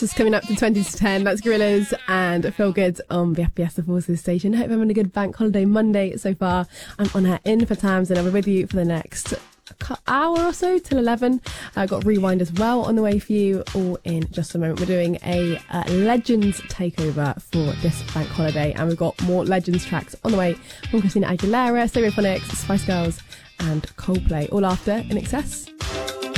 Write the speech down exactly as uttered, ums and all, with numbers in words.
just coming up to twenty to ten. That's Gorillaz and Feel Good on the F B S The Forces station. Hope you're having a good bank holiday Monday so far. I'm on her in for Tams and I'll be with you for the next hour or so till eleven. I've got Rewind as well on the way for you, all in just a moment. We're doing a uh, Legends takeover for this bank holiday, and we've got more Legends tracks on the way from Christina Aguilera, Stereophonics, Spice Girls and Coldplay, all after In Excess.